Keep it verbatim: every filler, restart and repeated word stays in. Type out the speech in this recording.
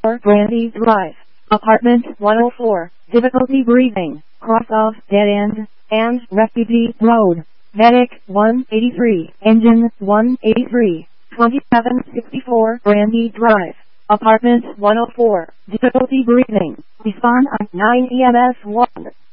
Brandy Drive, Apartment one oh four, difficulty breathing, cross of dead end, and Refugee Road, Medic one eighty-three, Engine one eighty-three, twenty-seven sixty-four Brandy Drive, Apartment one oh four, difficulty breathing, respond on nine E M S one.